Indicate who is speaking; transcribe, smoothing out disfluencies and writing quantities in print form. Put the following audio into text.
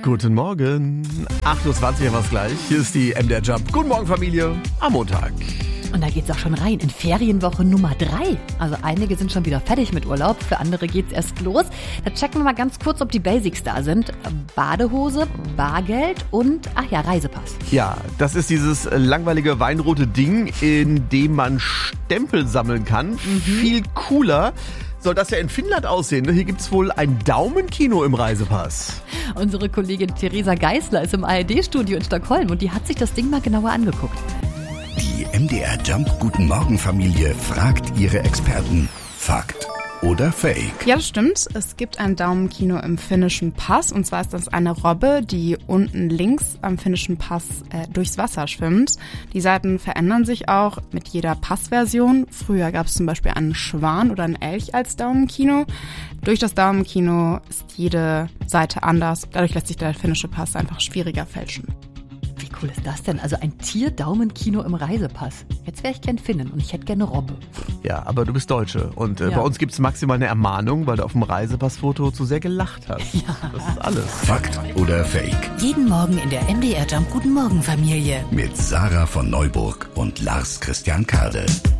Speaker 1: Guten Morgen. 8.20 Uhr was gleich. Hier ist die MDR Jump. Guten Morgen, Familie. Am Montag.
Speaker 2: Und da geht's auch schon rein in Ferienwoche Nummer 3. Also einige sind schon wieder fertig mit Urlaub, für andere geht's erst los. Da checken wir mal ganz kurz, ob die Basics da sind. Badehose, Bargeld und, Reisepass.
Speaker 1: Ja, das ist dieses langweilige weinrote Ding, in dem man Stempel sammeln kann. Viel cooler soll das ja in Finnland aussehen. Hier gibt's wohl ein Daumenkino im Reisepass.
Speaker 2: Unsere Kollegin Theresa Geisler ist im ARD-Studio in Stockholm und die hat sich das Ding mal genauer angeguckt.
Speaker 3: Die MDR Jump Guten Morgen Familie fragt ihre Experten. Fakt oder Fake?
Speaker 4: Ja, das stimmt. Es gibt ein Daumenkino im finnischen Pass. Und zwar ist das eine Robbe, die unten links am finnischen Pass durchs Wasser schwimmt. Die Seiten verändern sich auch mit jeder Passversion. Früher gab es zum Beispiel einen Schwan oder einen Elch als Daumenkino. Durch das Daumenkino ist jede Seite anders. Dadurch lässt sich der finnische Pass einfach schwieriger fälschen.
Speaker 2: Wie cool ist das denn? Also ein Tier-Daumenkino im Reisepass. Jetzt wäre ich gern Finnen und ich hätte gerne eine Robbe.
Speaker 1: Ja, aber du bist Deutsche und bei uns gibt's maximal eine Ermahnung, weil du auf dem Reisepassfoto zu sehr gelacht hast. Ja. Das ist alles.
Speaker 3: Fakt oder Fake?
Speaker 5: Jeden Morgen in der MDR Jump Guten Morgen Familie.
Speaker 3: Mit Sarah von Neuburg und Lars Christian Kade.